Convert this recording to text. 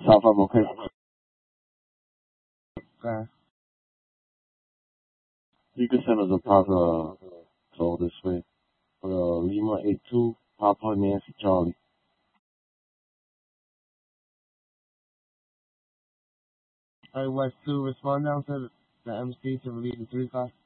South, I'm okay. You can send us a Papa toll this way. Lima 82, Papa Nancy Charlie. West 2, respond down to the MC to relieve the 3 5.